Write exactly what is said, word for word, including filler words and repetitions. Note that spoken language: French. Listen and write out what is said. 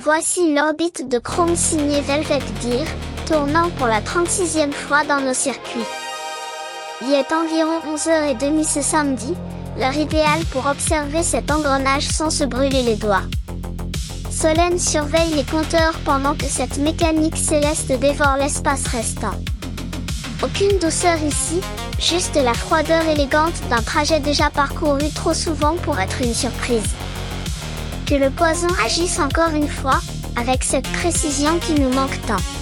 Voici l'orbite de Chrome signé Velvet Gear, tournant pour la trente-sixième fois dans nos circuits. Il est environ onze heures trente ce samedi, l'heure idéale pour observer cet engrenage sans se brûler les doigts. Solène surveille les compteurs pendant que cette mécanique céleste dévore l'espace restant. Aucune douceur ici, juste la froideur élégante d'un trajet déjà parcouru trop souvent pour être une surprise. Que le poison agisse encore une fois, avec cette précision qui nous manque tant.